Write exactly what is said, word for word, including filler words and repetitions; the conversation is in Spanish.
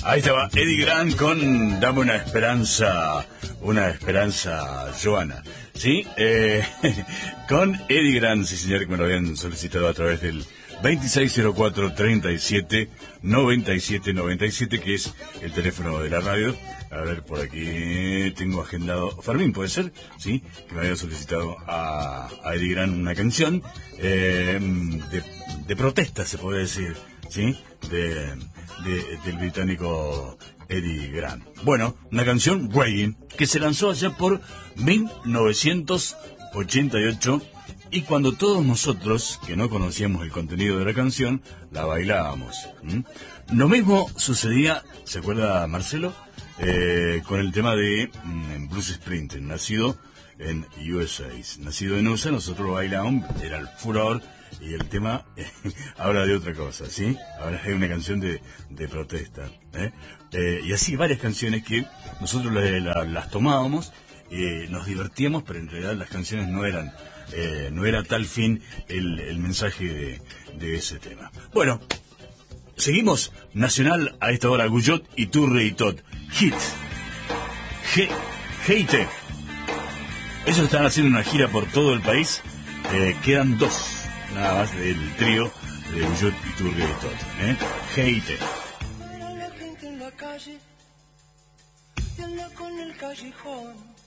Ahí estaba Eddie Grant con Dame una esperanza, una esperanza, Joana. ¿Sí? Eh, con Eddie Grant, sí señor, que me lo habían solicitado a través del veintiséis cero cuatro, treinta y siete, noventa y siete, noventa y siete, que es el teléfono de la radio. A ver, por aquí tengo agendado Fermín, ¿puede ser? Sí, que me había solicitado a, a Eddie Grant una canción eh, de, de protesta, se puede decir, ¿sí? De, de, del británico Eddie Grant. Bueno, una canción, Waiting, que se lanzó allá por mil novecientos ochenta y ocho, y cuando todos nosotros, que no conocíamos el contenido de la canción, la bailábamos. ¿Mm? Lo mismo sucedía, ¿se acuerda Marcelo? Eh, con el tema de mm, Bruce Springsteen, nacido en U S A. Nacido en U S A, nosotros lo bailábamos, era el furor, y el tema eh, habla de otra cosa, ¿sí? Ahora hay una canción de, de protesta, ¿eh? Eh, y así varias canciones que nosotros la, la, las tomábamos, eh, nos divertíamos, pero en realidad las canciones no eran, eh, no era tal fin el, el mensaje de, de ese tema. Bueno, seguimos. Nacional a esta hora, Guyot, Iturre y Tot. Hit. Ge, Heite. Ellos están haciendo una gira por todo el país. Eh, quedan dos, nada más, del trío de Guyot, Iturre y Tot. ¿eh? Heite. La gente en la calle, y anda con el callejón.